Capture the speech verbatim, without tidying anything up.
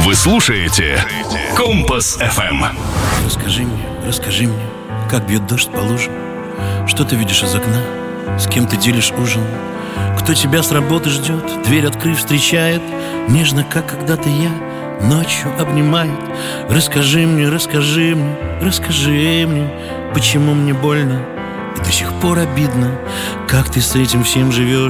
Вы слушаете Компас эф эм. Расскажи мне, расскажи мне, как бьет дождь по лужам. Что ты видишь из окна? С кем ты делишь ужин? Кто тебя с работы ждет? Дверь открыв встречает нежно, как когда-то я, ночью обнимает. Расскажи мне, расскажи мне, расскажи мне, почему мне больно и до сих пор обидно, как ты с этим всем живешь.